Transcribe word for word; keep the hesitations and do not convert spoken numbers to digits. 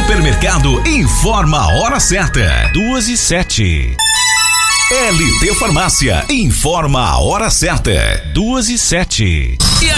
Supermercado informa a hora certa. Duas e sete. L T Farmácia informa a hora certa. Duas e sete. E